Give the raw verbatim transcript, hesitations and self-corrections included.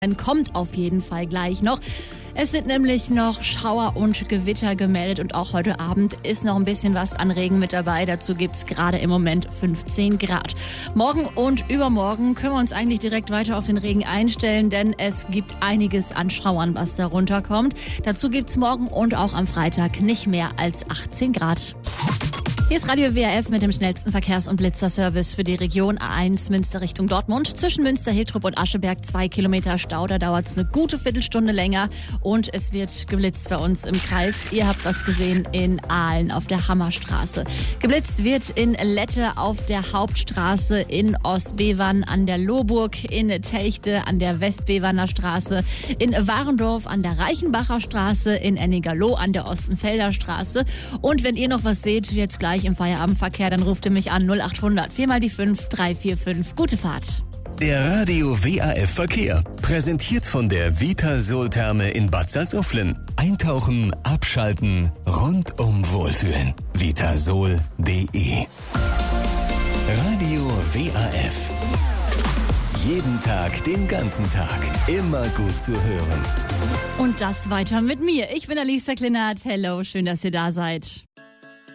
Kommt auf jeden Fall gleich noch. Es sind nämlich noch Schauer und Gewitter gemeldet und auch heute Abend ist noch ein bisschen was an Regen mit dabei. Dazu gibt's gerade im Moment fünfzehn Grad. Morgen und übermorgen können wir uns eigentlich direkt weiter auf den Regen einstellen, denn es gibt einiges an Schauern, was da runterkommt. Dazu gibt's morgen und auch am Freitag nicht mehr als achtzehn Grad. Hier ist Radio W R F mit dem schnellsten Verkehrs- und Blitzerservice für die Region A eins Münster Richtung Dortmund. Zwischen Münster, Hiltrup und Ascheberg zwei Kilometer Stau. Da dauert es eine gute Viertelstunde länger und es wird geblitzt bei uns im Kreis. Ihr habt was gesehen in Aalen auf der Hammerstraße. Geblitzt wird in Lette auf der Hauptstraße, in Ostbevern an der Lohburg, in Telchte an der Westbeverner Straße, in Warendorf an der Reichenbacher Straße, in Ennigerloh an der Ostenfelder Straße. Und wenn ihr noch was seht, jetzt gleich im Feierabendverkehr, dann ruft ihr mich an null acht hundert vier mal die fünf drei vier fünf. Gute Fahrt. Der Radio W A F Verkehr. Präsentiert von der Vitasol-Therme in Bad Salzuflen. Eintauchen, abschalten, rundum wohlfühlen. vitasol punkt de. Radio W A F. Jeden Tag, den ganzen Tag. Immer gut zu hören. Und das weiter mit mir. Ich bin Alisa Klinert. Hello, schön, dass ihr da seid.